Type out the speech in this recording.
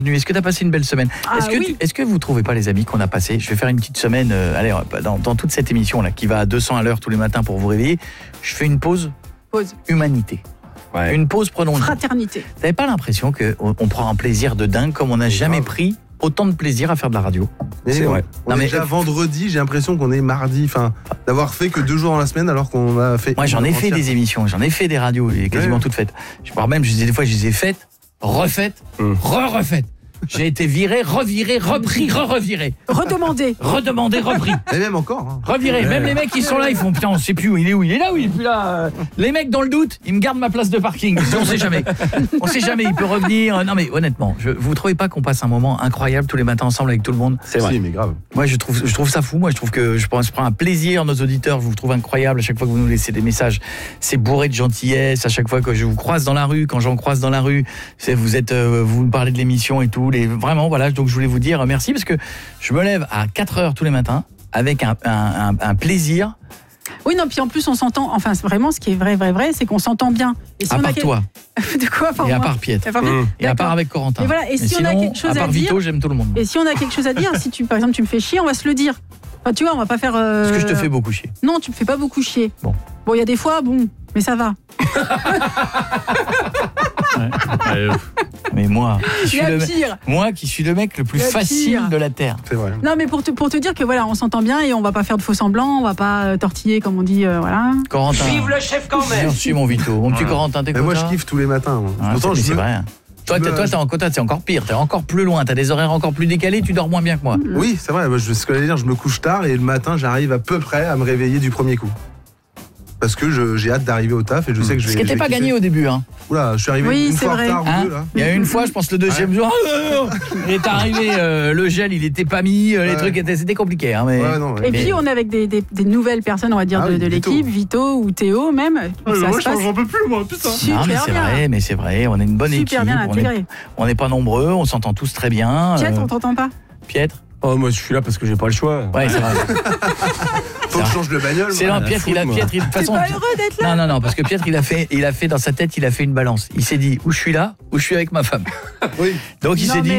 Est-ce que tu as passé une belle semaine? Est-ce que vous trouvez pas, les amis, qu'on a passé, je vais faire une petite semaine, dans toute cette émission là qui va à 200 à l'heure tous les matins pour vous réveiller, je fais une pause. Humanité. Ouais. Une pause, prenons fraternité. Vous n'avez pas l'impression qu'on prend un plaisir de dingue comme on n'a jamais pris autant de plaisir à faire de la radio? C'est vrai. On est déjà vendredi, j'ai l'impression qu'on est mardi, d'avoir fait que 2 jours dans la semaine alors qu'on a fait... Moi j'en ai fait des émissions, j'en ai fait des radios, quasiment toutes faites. Je parle même, des fois je les ai faites, refaites, refaites. J'ai été viré, reviré, repris, reviré. Redemandé, repris. Et même encore. Reviré. Même les mecs qui sont là, ils font putain, on sait plus où il est là, où il est plus là. Les mecs dans le doute, ils me gardent ma place de parking. On sait jamais. On sait jamais, il peut revenir. Non mais honnêtement, vous trouvez pas qu'on passe un moment incroyable tous les matins ensemble avec tout le monde? C'est vrai. Si, mais grave. Moi je trouve ça fou. Moi je trouve que je prends un plaisir, nos auditeurs, je vous trouve incroyable à chaque fois que vous nous laissez des messages. C'est bourré de gentillesse à chaque fois que je vous croise dans la rue, quand j'en croise dans la rue, vous me parlez de l'émission et tout. Vraiment, voilà, donc je voulais vous dire merci parce que je me lève à 4h tous les matins avec un plaisir. Oui, non, puis en plus on s'entend, enfin vraiment ce qui est vrai, c'est qu'on s'entend bien. Et si à part toi. De quoi? Et à part Pietre. Et à part avec Corentin. Et voilà, et si sinon, on a quelque chose à part à dire, Vito, j'aime tout le monde. Et si on a quelque chose à dire, si par exemple tu me fais chier, on va se le dire. Enfin, tu vois, on va pas faire... Est-ce que je te fais beaucoup chier? Non, tu me fais pas beaucoup chier. Bon, il y a des fois, mais ça va. Mais moi qui suis le mec le plus facile de la terre. C'est vrai. Non, mais pour te dire que voilà, on s'entend bien et on va pas faire de faux semblants, on va pas tortiller comme on dit, voilà. Corentin. Vive le chef quand même. Merci mon Vito. Mon petit Corentin, t'es content? Moi je kiffe tous les matins. C'est vrai. Toi, c'est encore pire, t'es encore plus loin, t'as des horaires encore plus décalés, tu dors moins bien que moi. Oui, c'est vrai, ce que j'allais dire, je me couche tard et le matin, j'arrive à peu près à me réveiller du premier coup. Parce que j'ai hâte d'arriver au taf et je sais que je vais... Ce qui n'était pas gagné au début, hein. Oula, je suis arrivé une fois en retard ou deux, là. Il y a une fois, je pense, le deuxième jour, il est arrivé, le gel, il était pas mis, les trucs c'était compliqué. Hein, mais... Et puis, on est avec des nouvelles personnes, on va dire, de l'équipe, Vito ou Théo même. Moi, j'en peux plus, moi, putain. Non, mais c'est vrai, on est une bonne équipe. Super bien intégré. On n'est pas nombreux, on s'entend tous très bien. Pietre, on t'entend pas? Pietre? Oh, moi, je suis là parce que j'ai pas le choix. Ouais, c'est vrai. Faut que je change de bagnole. C'est là, Pietre, de toute façon. T'es pas heureux d'être là? Non, parce que Pietre, il a fait dans sa tête, il a fait une balance. Il s'est dit, où je suis là, où je suis avec ma femme. Oui. Donc il s'est dit,